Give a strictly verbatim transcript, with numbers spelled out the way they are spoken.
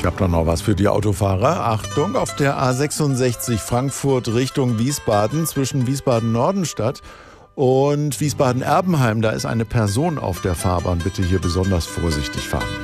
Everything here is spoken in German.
Ich habe da noch was für die Autofahrer. Achtung, auf der A sechsundsechzig Frankfurt Richtung Wiesbaden zwischen Wiesbaden-Nordenstadt und Wiesbaden-Erbenheim. Da ist eine Person auf der Fahrbahn. Bitte hier besonders vorsichtig fahren.